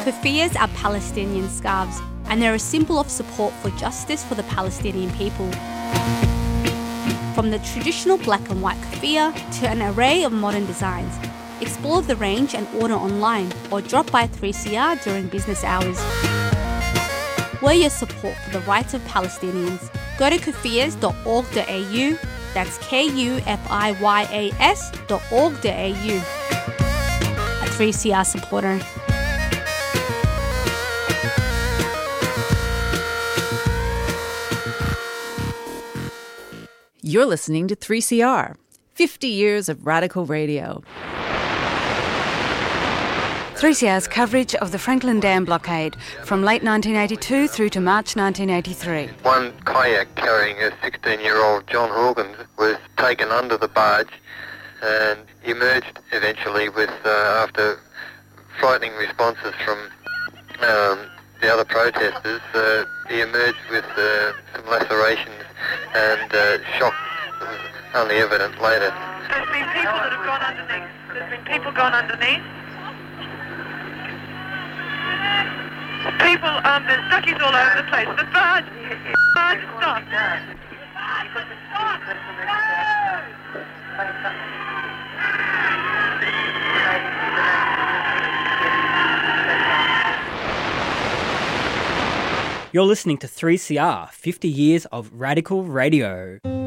Keffiyehs are Palestinian scarves, and they're a symbol of support for justice for the Palestinian people. From the traditional black and white keffiyeh to an array of modern designs, explore the range and order online or drop by 3CR during business hours. Wear your support for the rights of Palestinians. Go to keffiyehs.org.au, that's KUFIYAS.org.au. A 3CR supporter. You're listening to 3CR, 50 years of radical radio. 3CR's coverage of the Franklin Dam blockade from late 1982 through to March 1983. One kayak carrying a 16-year-old John Hawkins was taken under the barge and emerged eventually with, after frightening responses from the other protesters, he emerged with some lacerations and shock that was only evident later. There's been people that have gone underneath. There's been people gone underneath. People, there's duckies all over the place. The barge stopped. You're listening to 3CR, 50 years of radical radio.